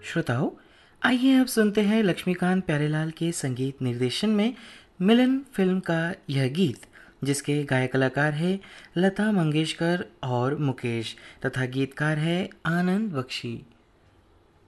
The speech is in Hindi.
श्रोताओं, आइए अब सुनते हैं लक्ष्मीकांत प्यारेलाल के संगीत निर्देशन में मिलन फिल्म का यह गीत, जिसके गायक कलाकार हैं लता मंगेशकर और मुकेश तथा गीतकार है आनंद बख्शी।